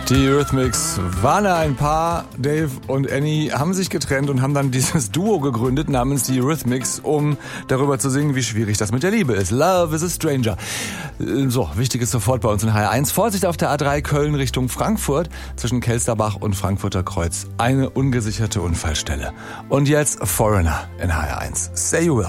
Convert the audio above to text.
Die Eurythmics waren ein Paar. Dave und Annie haben sich getrennt und haben dann dieses Duo gegründet namens die Eurythmics, um darüber zu singen, wie schwierig das mit der Liebe ist. Love is a stranger. So, wichtig ist sofort bei uns in HR1. Vorsicht auf der A3 Köln Richtung Frankfurt zwischen Kelsterbach und Frankfurter Kreuz. Eine ungesicherte Unfallstelle. Und jetzt Foreigner in HR1. Say you will.